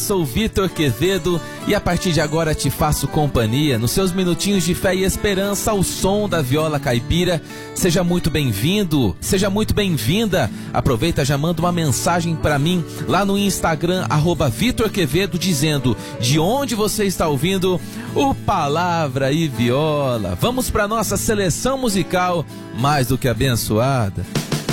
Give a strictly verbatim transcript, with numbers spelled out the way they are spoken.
sou Vitor Quevedo e a partir de agora te faço companhia nos seus minutinhos de fé e esperança ao som da viola caipira. Seja muito bem-vindo, seja muito bem-vinda. Aproveita, já manda uma mensagem para mim lá no Instagram, arroba Vitor Quevedo, dizendo de onde você está ouvindo o Palavra e Viola. Vamos para nossa seleção musical mais do que abençoada.